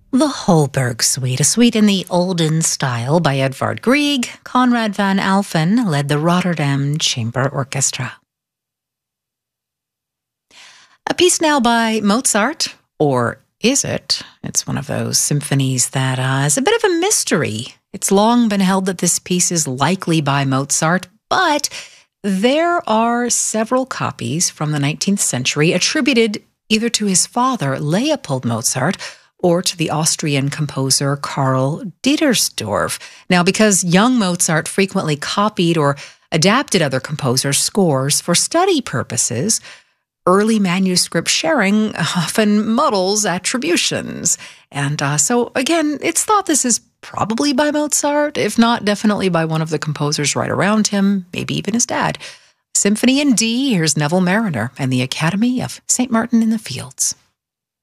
The Holberg Suite, a suite in the olden style by Edvard Grieg. Conrad van Alphen led the Rotterdam Chamber Orchestra. A piece now by Mozart, or is it? It's one of those symphonies that is a bit of a mystery. It's long been held that this piece is likely by Mozart, but there are several copies from the 19th century attributed either to his father, Leopold Mozart, or to the Austrian composer Karl Dittersdorf. Now, because young Mozart frequently copied or adapted other composers' scores for study purposes, early manuscript sharing often muddles attributions. And so, again, it's thought this is probably by Mozart, if not definitely by one of the composers right around him, maybe even his dad. Symphony in D, here's Neville Marriner and the Academy of St. Martin in the Fields.